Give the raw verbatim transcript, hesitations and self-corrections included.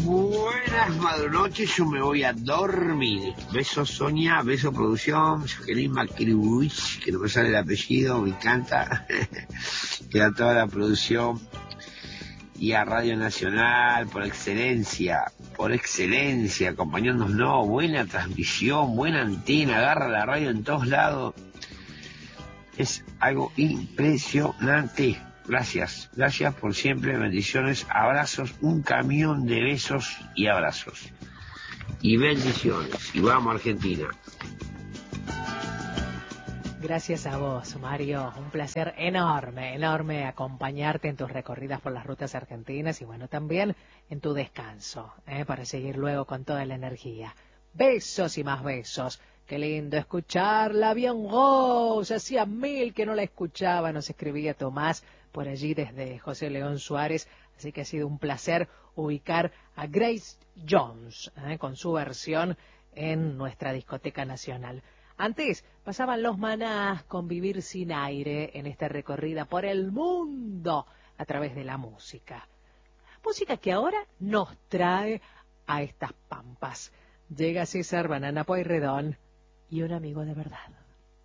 Buenas madrunoches, yo me voy a dormir. Besos Sonia, beso producción, Jacqueline Macribuich, que no me sale el apellido, me encanta. Que a toda la producción y a Radio Nacional, por excelencia, por excelencia, acompañándonos, no, buena transmisión, buena antena, agarra la radio en todos lados. Es algo impresionante. Gracias, gracias por siempre, bendiciones, abrazos, un camión de besos y abrazos. Y bendiciones. Y vamos a Argentina. Gracias a vos, Mario. Un placer enorme, enorme acompañarte en tus recorridas por las rutas argentinas y bueno, también en tu descanso, ¿eh? Para seguir luego con toda la energía. Besos y más besos. Qué lindo escucharla, bien Rose. Hacía mil que no la escuchaba, nos escribía Tomás por allí desde José León Suárez. Así que ha sido un placer ubicar a Grace Jones, ¿eh? Con su versión en nuestra discoteca nacional. Antes pasaban los Manás con Vivir sin aire en esta recorrida por el mundo a través de la música. Música que ahora nos trae a estas pampas. Llega César Banana Pueyrredón y un amigo de verdad.